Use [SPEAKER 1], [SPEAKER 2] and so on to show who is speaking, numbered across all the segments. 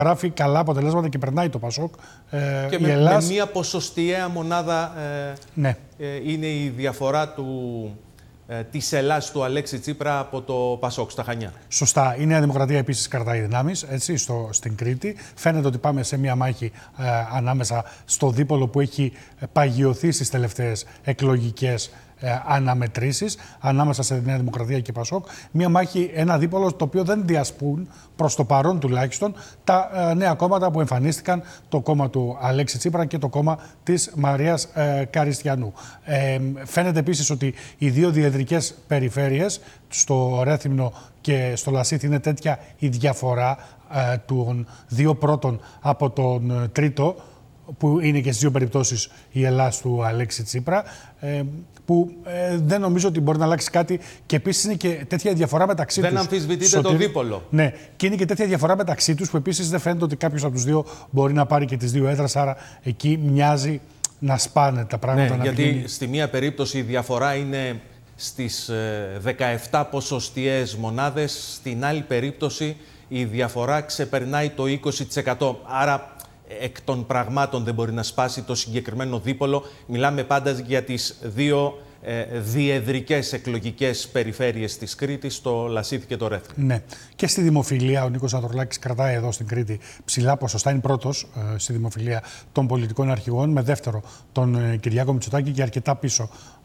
[SPEAKER 1] γράφει καλά αποτελέσματα και περνάει το Πασόκ.
[SPEAKER 2] Και
[SPEAKER 1] η
[SPEAKER 2] με
[SPEAKER 1] Ελλάς...
[SPEAKER 2] μία ποσοστιαία μονάδα
[SPEAKER 1] ναι.
[SPEAKER 2] Είναι η διαφορά της Ελλάς του Αλέξη Τσίπρα από το Πασόκ στα Χανιά.
[SPEAKER 1] Σωστά. Η Νέα Δημοκρατία επίσης κρατάει δυνάμεις στην Κρήτη. Φαίνεται ότι πάμε σε μία μάχη ανάμεσα στο δίπολο που έχει παγιωθεί στις τελευταίες εκλογικές αναμετρήσεις ανάμεσα σε Νέα Δημοκρατία και Πασόκ. Μία μάχη, ένα δίπολο το οποίο δεν διασπούν προς το παρόν τουλάχιστον τα νέα κόμματα που εμφανίστηκαν, το κόμμα του Αλέξη Τσίπρα και το κόμμα της Μαρίας Καριστιανού. Φαίνεται επίσης ότι οι δύο διεδρικές περιφέρειες, στο Ρέθυμνο και στο Λασίθι, είναι τέτοια η διαφορά των δύο πρώτων από τον τρίτο, που είναι και στις δύο περιπτώσεις η Ελλάς του Αλέξη Τσίπρα, που δεν νομίζω ότι μπορεί να αλλάξει κάτι. Και επίσης είναι και τέτοια διαφορά μεταξύ τους.
[SPEAKER 2] Δεν αμφισβητείτε το δίπολο.
[SPEAKER 1] Ναι, και είναι και τέτοια διαφορά μεταξύ τους που επίσης δεν φαίνεται ότι κάποιος από τους δύο μπορεί να πάρει και τις δύο έδρας. Άρα εκεί μοιάζει να σπάνε τα πράγματα.
[SPEAKER 2] Ναι, γιατί στη μία περίπτωση η διαφορά είναι στις 17 ποσοστιαίες μονάδες, στην άλλη περίπτωση η διαφορά ξεπερνάει το 20%. Άρα εκ των πραγμάτων δεν μπορεί να σπάσει το συγκεκριμένο δίπολο. Μιλάμε πάντα για τις δύο διεδρικές εκλογικές περιφέρειες της Κρήτης, το Λασίθι και το Ρέθυμνο.
[SPEAKER 1] Ναι. Και στη δημοφιλία ο Νίκος Ανδρουλάκης κρατάει εδώ στην Κρήτη ψηλά ποσοστά. Είναι πρώτος στη δημοφιλία των πολιτικών αρχηγών, με δεύτερο τον Κυριάκο Μητσοτάκη και αρκετά πίσω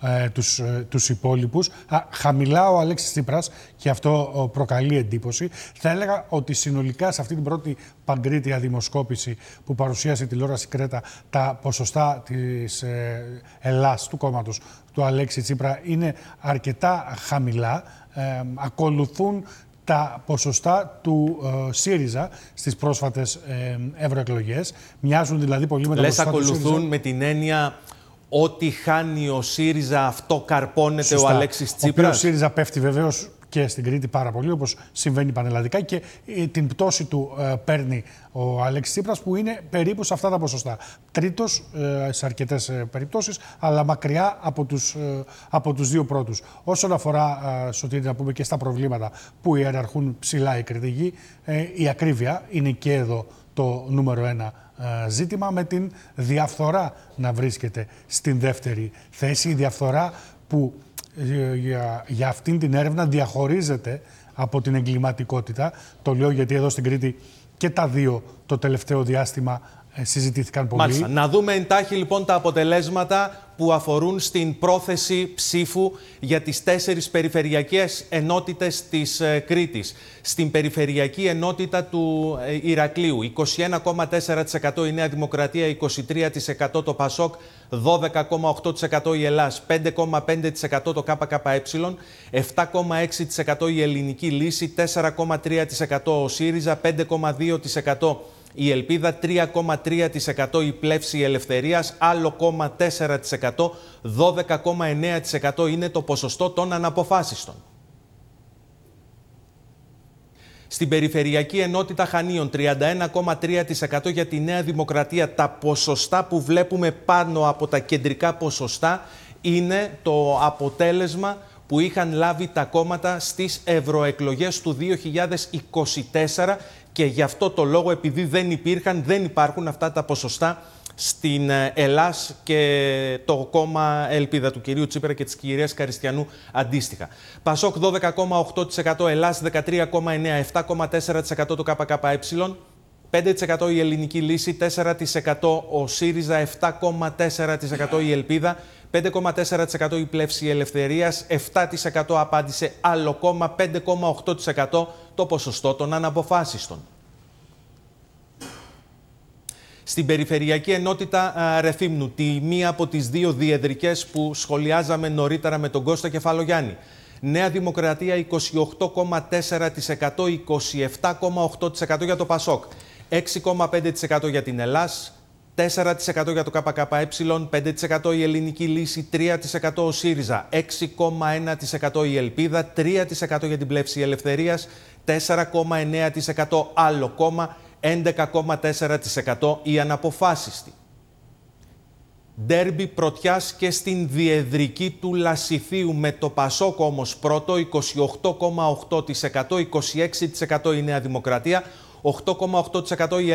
[SPEAKER 1] τους υπόλοιπους. Χαμηλά ο Αλέξης Τσίπρας, και αυτό προκαλεί εντύπωση. Θα έλεγα ότι συνολικά σε αυτή την πρώτη παγκρίτια δημοσκόπηση που παρουσίασε η τηλεόραση Κρέτα, τα ποσοστά της Ελλάς, του κόμματος του Αλέξη Τσίπρα, είναι αρκετά χαμηλά. Ακολουθούν τα ποσοστά του ΣΥΡΙΖΑ στις πρόσφατες ευρωεκλογές. Μοιάζουν δηλαδή πολύ με τα ποσοστά του ΣΥΡΙΖΑ.
[SPEAKER 2] Ακολουθούν με την έννοια ότι χάνει ο ΣΥΡΙΖΑ, αυτό καρπώνεται. Σωστά. Ο Αλέξης Τσίπρας.
[SPEAKER 1] Ο ΣΥΡΙΖΑ πέφτει βεβαίως και στην Κρήτη πάρα πολύ, όπως συμβαίνει πανελλαδικά, και την πτώση του παίρνει ο Αλέξης Τσίπρας, που είναι περίπου σε αυτά τα ποσοστά. Τρίτος σε αρκετές περιπτώσεις, αλλά μακριά από τους δύο πρώτους. Όσον αφορά, Σωτήρη, να πούμε και στα προβλήματα που ιεραρχούν ψηλά οι κριτικοί, η ακρίβεια είναι και εδώ το νούμερο ένα ζήτημα, με την διαφθορά να βρίσκεται στην δεύτερη θέση. Η διαφθορά που για αυτήν την έρευνα διαχωρίζεται από την εγκληματικότητα. Το λέω γιατί εδώ στην Κρήτη και τα δύο το τελευταίο διάστημα συζητήθηκαν πολύ.
[SPEAKER 2] Μάλιστα. Να δούμε εντάχει λοιπόν τα αποτελέσματα που αφορούν στην πρόθεση ψήφου για τις 4 περιφερειακές ενότητες της Κρήτης. Στην περιφερειακή ενότητα του Ηρακλείου, 21,4% η Νέα Δημοκρατία, 23% το Πασόκ, 12,8% η Ελλάς, 5,5% το ΚΚΕ, 7,6% η Ελληνική Λύση, 4,3% ο ΣΥΡΙΖΑ, 5,2% η Ελπίδα, 3,3% η Πλεύση Ελευθερίας, άλλο 0,4%, 12,9% είναι το ποσοστό των αναποφάσιστων. Στην Περιφερειακή Ενότητα Χανίων, 31,3% για τη Νέα Δημοκρατία. Τα ποσοστά που βλέπουμε πάνω από τα κεντρικά ποσοστά είναι το αποτέλεσμα που είχαν λάβει τα κόμματα στις ευρωεκλογές του 2024, και γι' αυτό το λόγο, επειδή δεν υπάρχουν αυτά τα ποσοστά στην Ελλάς και το κόμμα Ελπίδα του κυρίου Τσίπρα και της κυρίας Καριστιανού αντίστοιχα. Πασόκ 12,8%, Ελλάς 13,9%, 7,4% το ΚΚΕ, 5% η Ελληνική Λύση, 4% ο ΣΥΡΙΖΑ, 7,4% η Ελπίδα, 5,4% η Πλεύση Ελευθερίας, 7% απάντησε άλλο κόμμα, 5,8% το ποσοστό των αναποφάσιστων. Στην Περιφερειακή Ενότητα Ρεθύμνου, τη μία από τις δύο διεδρικές που σχολιάζαμε νωρίτερα με τον Κώστα Κεφαλογιάννη. Νέα Δημοκρατία 28,4%, 27,8% για το Πασόκ, 6,5% για την Ελλάς, 4% για το ΚΚΕ, 5% η Ελληνική Λύση, 3% ο ΣΥΡΙΖΑ, 6,1% η Ελπίδα, 3% για την Πλεύση Ελευθερίας, 4,9% άλλο κόμμα, 11,4% οι αναποφάσιστοι. Ντέρμπι πρωτιάς και στην διεδρική του Λασιθίου, με το Πασόκ όμως πρώτο, 28,8%, 26% η Νέα Δημοκρατία, 8,8% η